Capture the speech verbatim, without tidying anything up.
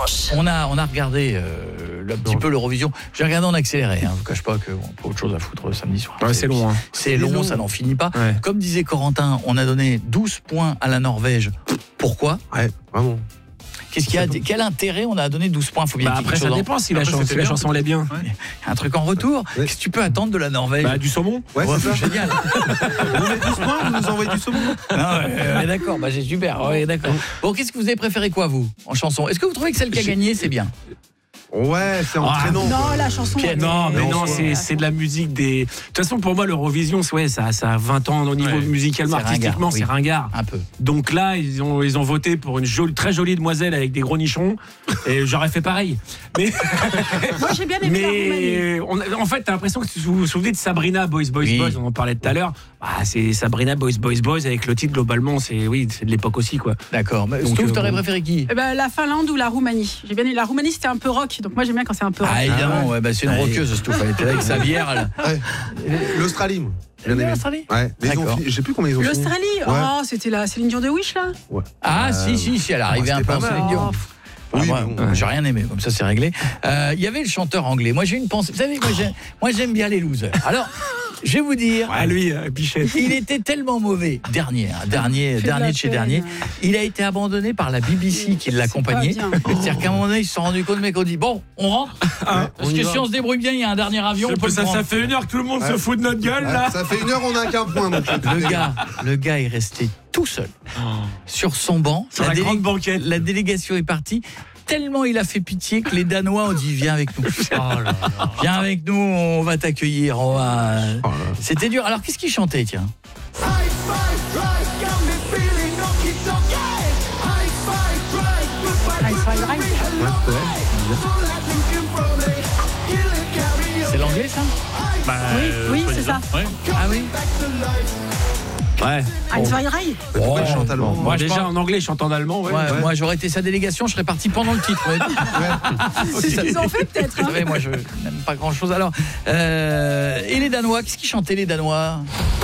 dimanche. On a, on a regardé euh, un petit peu l'Eurovision. J'ai regardé en accéléré. Hein. Je vous cache pas qu'on n'a pas autre chose à foutre samedi soir. Ouais, c'est, c'est long. Hein. C'est, c'est long, long, ça n'en finit pas. Ouais. Comme disait Corentin, on a donné douze points à la Norvège. Pourquoi ? Ouais, vraiment. Qu'est-ce qu'il y a, quel intérêt on a donné douze points? Faut bien bah après ça dépend si la, chan- si la chanson elle est bien. Ouais. Un truc en retour. Ouais. Qu'est-ce que tu peux attendre de la Norvège? Bah du saumon. Ouais, ouais c'est ça. Génial. Vous mettez douze points, vous nous envoyez du saumon. Non, ouais, ouais, d'accord, bah, c'est super. Ouais, d'accord. Bon, qu'est-ce que vous avez préféré quoi vous en chanson? Est-ce que vous trouvez que celle qui a gagné c'est bien? Ouais, c'est entraînant. Ah, non, la chanson. Pierre, non, mais non, non c'est, c'est de la musique des. De toute façon, pour moi, l'Eurovision, ouais, ça, ça a vingt ans au niveau ouais. musicalement, c'est artistiquement, ringard, c'est oui. ringard. Un peu. Donc là, ils ont, ils ont voté pour une jolie, très jolie demoiselle avec des gros nichons, et j'aurais fait pareil. Mais. Moi, j'ai bien aimé mais la Roumanie. on, en fait, t'as l'impression que vous vous souvenez de Sabrina Boys Boys oui. Boys, on en parlait tout à l'heure. Bah, c'est Sabrina Boys Boys Boys avec le titre globalement, c'est oui, c'est de l'époque aussi quoi. D'accord. Mais Stouff, t'aurais bon. préféré qui? Eh ben, la Finlande ou la Roumanie. J'ai bien aimé. La Roumanie, c'était un peu rock, donc moi j'aime bien quand c'est un peu rock. Ah évidemment, ouais, bah, c'est une ah, rockeuse Stouff. Elle était avec sa bière. Ouais. L'Australie. Bien aimé. L'Australie. Ouais. Mais ils ont, je sais plus combien ils ont. L'Australie. Fini. Oh, ouais. c'était la Céline Dion de Wish là. Ouais. Ah euh, si si si, elle arrivait un peu en Céline Dion. Ah, oui, moi, bon, j'ai rien aimé, comme ça c'est réglé. Il euh, y avait le chanteur anglais. Moi j'ai une pensée. Vous savez, moi j'aime, moi, j'aime bien les losers. Alors, je vais vous dire. Ah lui, euh, Bichette. Il était tellement mauvais. Dernier, hein, dernier, dernier de chez peine. dernier. Il a été abandonné par la B B C qui l'accompagnait. C'est-à-dire qu'à un moment donné, ils se sont rendus compte, le mec, on dit bon, on rentre. Ah, parce on que si on se débrouille bien, il y a un dernier avion. On peut ça, ça fait une heure que tout le monde ouais. se fout de notre gueule ouais. là. Ça fait une heure, on n'a qu'un point. Donc le gars, le gars est resté tout seul oh. sur son banc. Sur la, la, délé- grande banquette. La délégation est partie. Tellement il a fait pitié que les Danois ont dit viens avec nous. Oh là là. Viens avec nous, on va t'accueillir. On va... oh C'était dur. Alors qu'est-ce qu'il chantait, tiens? C'est l'anglais ça? Bah, oui, euh, oui c'est ça. Ouais. Ah oui. Ouais. Ein, zwei, drei. Oh, il chante allemand. Moi, déjà parle... en anglais, il chante en allemand. Ouais. Ouais, Ouais. Moi, j'aurais été sa délégation, je serais parti pendant le titre. Ouais. C'est ce qu'ils ont fait peut-être. Hein. Moi, je n'aime pas grand-chose. Alors, euh, et les Danois, qu'est-ce qu'ils chantaient les Danois?